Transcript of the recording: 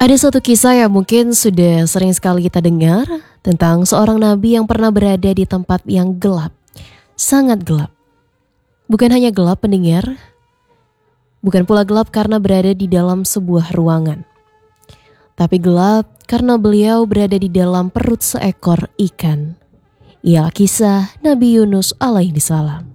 Ada satu kisah yang mungkin sudah sering sekali kita dengar tentang seorang nabi yang pernah berada di tempat yang gelap, sangat gelap. Bukan hanya gelap pendengar, bukan pula gelap karena berada di dalam sebuah ruangan, tapi gelap karena beliau berada di dalam perut seekor ikan. Ialah kisah Nabi Yunus alaihi salam.